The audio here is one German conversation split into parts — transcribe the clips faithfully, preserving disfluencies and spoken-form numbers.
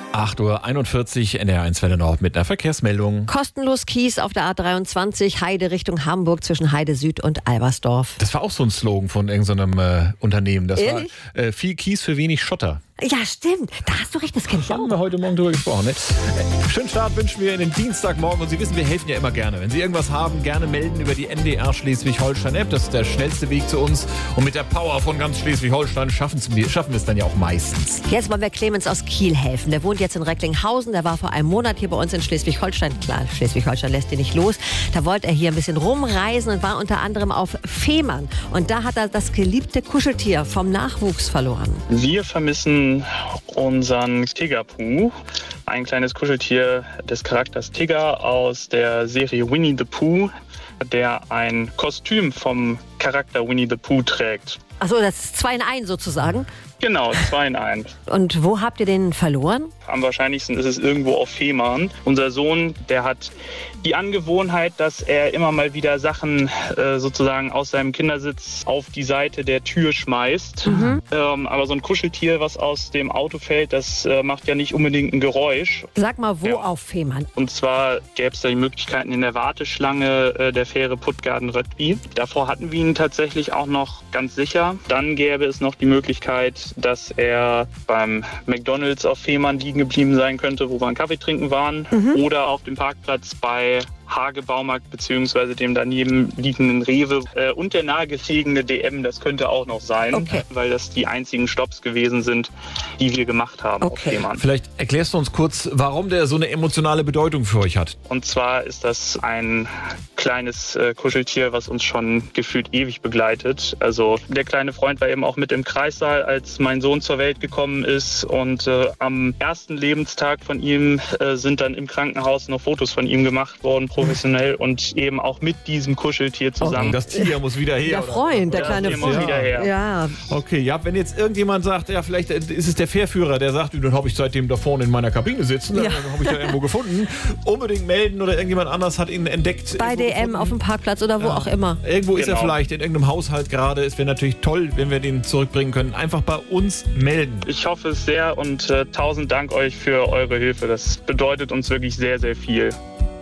acht Uhr einundvierzig, N D R eins Welle Nord mit einer Verkehrsmeldung. Kostenlos Kies auf der A dreiundzwanzig, Heide Richtung Hamburg zwischen Heide Süd und Albersdorf. Das war auch so ein Slogan von irgendeinem äh, Unternehmen. Das Ehrlich? war äh, viel Kies für wenig Schotter. Ja, stimmt. Da hast du recht, das kenne ich Haben auch. wir heute Morgen drüber gesprochen. Ne? Äh, schönen Start wünschen wir in den Dienstagmorgen. Und Sie wissen, wir helfen ja immer gerne. Wenn Sie irgendwas haben, gerne melden über die N D R Schleswig-Holstein-App. Das ist der schnellste Weg zu uns. Und mit der Power von ganz Schleswig-Holstein schaffen wir es dann ja auch meistens. Jetzt wollen wir Clemens aus Kiel helfen. Der wohnt jetzt in Recklinghausen. Der war vor einem Monat hier bei uns in Schleswig-Holstein. Klar, Schleswig-Holstein lässt ihn nicht los. Da wollte er hier ein bisschen rumreisen und war unter anderem auf Fehmarn. Und da hat er das geliebte Kuscheltier vom Nachwuchs verloren. Wir vermissen unseren Tiggerpooh, ein kleines Kuscheltier des Charakters Tigger aus der Serie Winnie the Pooh, der ein Kostüm vom Charakter Winnie the Pooh trägt. Achso, das ist zwei in ein sozusagen. Genau, zwei in eins. Und wo habt ihr den verloren? Am wahrscheinlichsten ist es irgendwo auf Fehmarn. Unser Sohn, der hat die Angewohnheit, dass er immer mal wieder Sachen äh, sozusagen aus seinem Kindersitz auf die Seite der Tür schmeißt. Mhm. Ähm, aber so ein Kuscheltier, was aus dem Auto fällt, das äh, macht ja nicht unbedingt ein Geräusch. Sag mal, wo Ja. auf Fehmarn? Und zwar gäbe es da die Möglichkeiten in der Warteschlange äh, der Fähre Puttgarden-Röttgen. Davor hatten wir ihn tatsächlich auch noch ganz sicher. Dann gäbe es noch die Möglichkeit, dass er beim McDonald's auf Fehmarn liegen geblieben sein könnte, wo wir einen Kaffee trinken waren. Mhm. Oder auf dem Parkplatz bei Hage Baumarkt bzw. dem daneben liegenden Rewe äh, und der nahegelegene D M, das könnte auch noch sein, Okay. weil das die einzigen Stopps gewesen sind, die wir gemacht haben auf Okay. Fehmarn. Vielleicht erklärst du uns kurz, warum der so eine emotionale Bedeutung für euch hat. Und zwar ist das ein kleines äh, Kuscheltier, was uns schon gefühlt ewig begleitet. Also der kleine Freund war eben auch mit im Kreissaal, als mein Sohn zur Welt gekommen ist. Und äh, am ersten Lebenstag von ihm äh, sind dann im Krankenhaus noch Fotos von ihm gemacht worden, professionell. Und eben auch mit diesem Kuscheltier zusammen. Das Tier muss wieder her. Der oder? Freund, der Ja, kleine der muss Freund. wieder her. Ja, Okay, ja, wenn jetzt irgendjemand sagt, ja, vielleicht ist es der Fährführer, der sagt, dann habe ich seitdem da vorne in meiner Kabine sitzen, Ja. dann habe ich da irgendwo gefunden. Unbedingt melden oder irgendjemand anders hat ihn entdeckt. bei irgendwo D M gefunden. auf dem Parkplatz oder wo Ja. auch immer. Irgendwo ist er Genau. vielleicht in irgendeinem Haushalt gerade. Es wäre natürlich toll, wenn wir den zurückbringen können. Einfach bei uns melden. Ich hoffe es sehr und äh, tausend Dank euch für eure Hilfe. Das bedeutet uns wirklich sehr, sehr viel.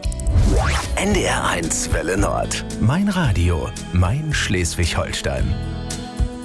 N D R eins Welle Nord. Mein Radio, mein Schleswig-Holstein.